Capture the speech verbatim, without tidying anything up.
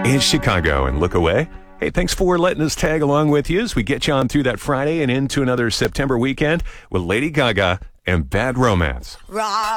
is Chicago and Look Away. Hey, thanks for letting us tag along with you as we get you on through that Friday and into another September weekend with Lady Gaga and Bad Romance. Rock.